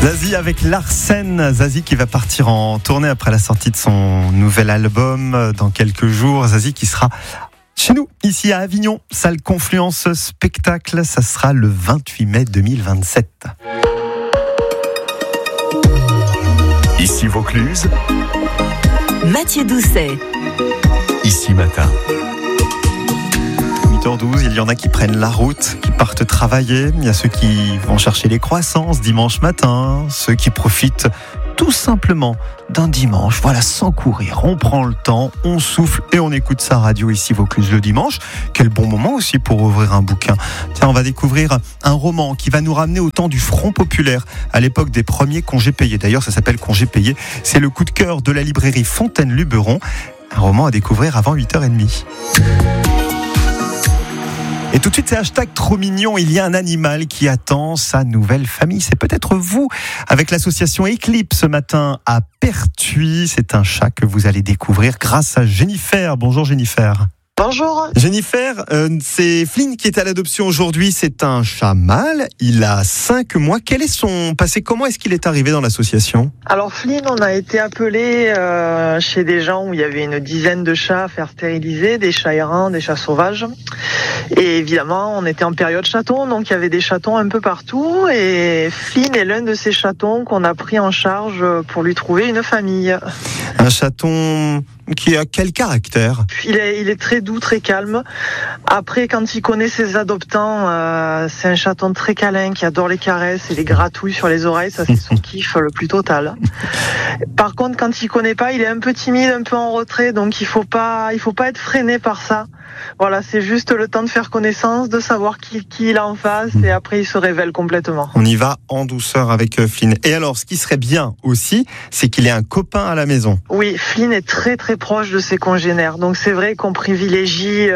Zazie avec Larsen. Zazie qui va partir en tournée après la sortie de son nouvel album dans quelques jours. Zazie qui sera chez nous, ici à Avignon, salle Confluence Spectacle. Ça sera le 28 mai 2027. Ici Vaucluse, Mathieu Doucet. Ici Matin. 8h12, il y en a qui prennent la route, qui partent travailler. Il y a ceux qui vont chercher les croissants dimanche matin, ceux qui profitent tout simplement d'un dimanche, voilà, sans courir. On prend le temps, on souffle et on écoute sa radio ici Vaucluse le dimanche. Quel bon moment aussi pour ouvrir un bouquin. Tiens, on va découvrir un roman qui va nous ramener au temps du Front populaire, à l'époque des premiers congés payés. D'ailleurs, ça s'appelle Congés payés. C'est le coup de cœur de la librairie Fontaine-Luberon. Un roman à découvrir avant 8h30. Et tout de suite, c'est hashtag trop mignon. Il y a un animal qui attend sa nouvelle famille. C'est peut-être vous, avec l'association Eclipse ce matin à Pertuis. C'est un chat que vous allez découvrir grâce à Jennifer. Bonjour Jennifer. Bonjour. Jennifer, c'est Flynn qui est à l'adoption aujourd'hui. C'est un chat mâle. Il a 5 mois. Quel est son passé ? Comment est-ce qu'il est arrivé dans l'association ? Alors Flynn, on a été appelé chez des gens où il y avait une dizaine de chats à faire stériliser, des chats errants, des chats sauvages. Et évidemment, on était en période chaton, donc il y avait des chatons un peu partout. Et Flynn est l'un de ces chatons qu'on a pris en charge pour lui trouver une famille. Un chaton qui a quel caractère ? Il est très doux, très calme. Après, quand il connaît ses adoptants, c'est un chaton très câlin qui adore les caresses et les gratouilles sur les oreilles. Ça, c'est son kiff le plus total. Par contre, quand il connaît pas, il est un peu timide, un peu en retrait, donc il faut pas être freiné par ça. Voilà, c'est juste le temps de faire connaissance, de savoir qui il a en face, et après il se révèle complètement. On y va en douceur avec Flynn. Et alors, ce qui serait bien aussi, c'est qu'il ait un copain à la maison. Oui, Flynn est très très proche de ses congénères, donc c'est vrai qu'on privilégie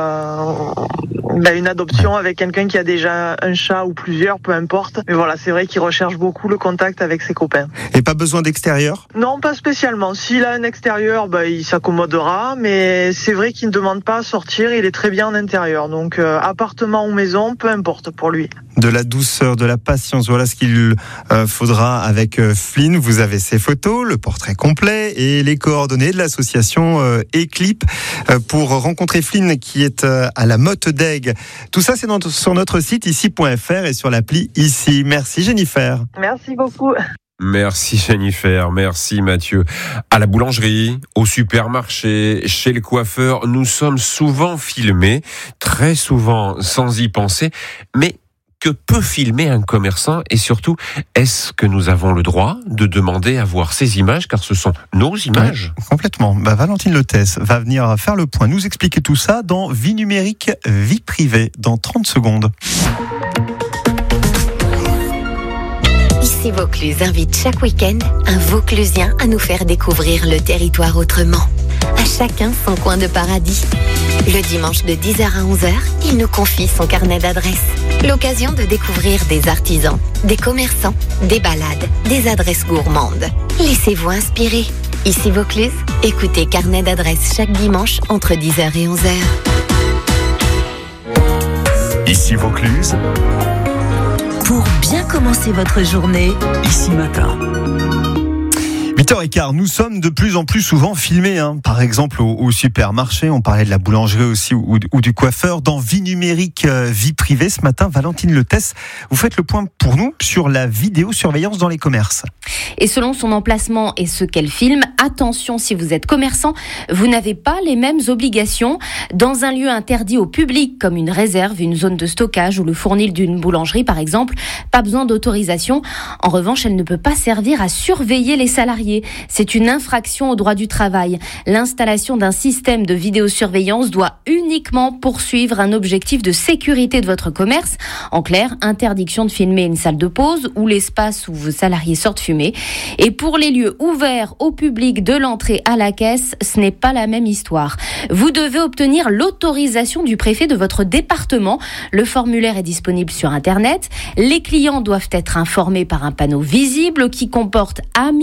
une adoption avec quelqu'un qui a déjà un chat ou plusieurs, peu importe. Mais voilà, c'est vrai qu'il recherche beaucoup le contact avec ses copains. Et pas besoin d'extérieur ? Non, pas spécialement. S'il a un extérieur, il s'accommodera, mais c'est vrai qu'il ne demande pas à sortir, il est très bien en intérieur. Donc appartement ou maison, peu importe pour lui. De la douceur, de la patience, voilà ce qu'il faudra avec Flynn. Vous avez ses photos, le portrait complet et les coordonnées de l'association Eclipse pour rencontrer Flynn qui est à la Motte d'Aigues. Tout ça, c'est sur notre site ici.fr et sur l'appli Ici. Merci Jennifer. Merci beaucoup. Merci Jennifer, merci Mathieu. À la boulangerie, au supermarché, chez le coiffeur, nous sommes souvent filmés, très souvent sans y penser, mais que peut filmer un commerçant et surtout, est-ce que nous avons le droit de demander à voir ces images car ce sont nos images ? Ouais, complètement. Valentine Lethès va venir faire le point, nous expliquer tout ça dans Vie numérique, vie privée, dans 30 secondes. Ici Vaucluse invite chaque week-end un Vauclusien à nous faire découvrir le territoire autrement. À chacun son coin de paradis. Le dimanche de 10h à 11h, il nous confie son carnet d'adresses. L'occasion de découvrir des artisans, des commerçants, des balades, des adresses gourmandes. Laissez-vous inspirer. Ici Vaucluse, écoutez Carnet d'adresses chaque dimanche entre 10h et 11h. Ici Vaucluse, Pour bien commencer votre journée, Ici Matin. 8h15, nous sommes de plus en plus souvent filmés, par exemple au supermarché, on parlait de la boulangerie aussi ou du coiffeur. Dans Vie numérique, vie privée, ce matin, Valentine Lethès, vous faites le point pour nous sur la vidéosurveillance dans les commerces. Et selon son emplacement et ce qu'elle filme, attention, si vous êtes commerçant, vous n'avez pas les mêmes obligations. Dans un lieu interdit au public, comme une réserve, une zone de stockage ou le fournil d'une boulangerie par exemple, pas besoin d'autorisation. En revanche, elle ne peut pas servir à surveiller les salariés. C'est une infraction au droit du travail. L'installation d'un système de vidéosurveillance doit uniquement poursuivre un objectif de sécurité de votre commerce. En clair, interdiction de filmer une salle de pause ou l'espace où vos salariés sortent fumer. Et pour les lieux ouverts au public de l'entrée à la caisse, ce n'est pas la même histoire. Vous devez obtenir l'autorisation du préfet de votre département. Le formulaire est disponible sur Internet. Les clients doivent être informés par un panneau visible qui comporte à minima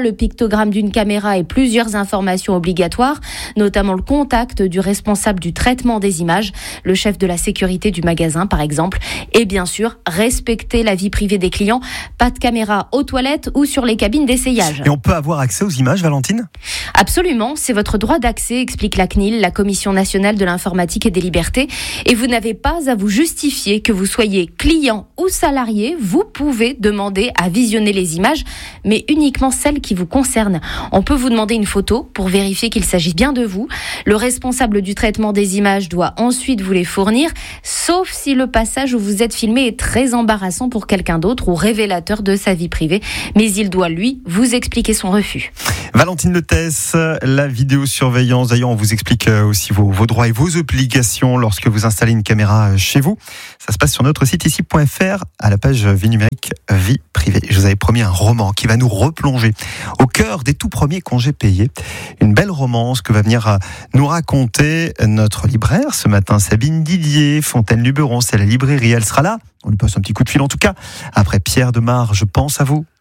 le pictogramme d'une caméra et plusieurs informations obligatoires, notamment le contact du responsable du traitement des images, le chef de la sécurité du magasin par exemple, et bien sûr respecter la vie privée des clients, pas de caméra aux toilettes ou sur les cabines d'essayage. Et on peut avoir accès aux images, Valentine ? Absolument, c'est votre droit d'accès, explique la CNIL, la Commission nationale de l'informatique et des libertés, et vous n'avez pas à vous justifier que vous soyez client ou salarié, vous pouvez demander à visionner les images, mais uniquement celles qui vous concernent. On peut vous demander une photo pour vérifier qu'il s'agit bien de vous. Le responsable du traitement des images doit ensuite vous les fournir, sauf si le passage où vous êtes filmé est très embarrassant pour quelqu'un d'autre ou révélateur de sa vie privée, mais il doit, lui, vous expliquer son refus. Valentine Letès, la vidéosurveillance. D'ailleurs, on vous explique aussi vos droits et vos obligations lorsque vous installez une caméra chez vous. Ça se passe sur notre site ici.fr à la page Vie numérique, vie privée. Je vous avais promis un roman qui va nous replonger au cœur des tout premiers congés payés. Une belle romance que va venir nous raconter notre libraire ce matin, Sabine Didier, Fontaine-Luberon. C'est la librairie. Elle sera là. On lui passe un petit coup de fil en tout cas. Après Pierre Demar, je pense à vous.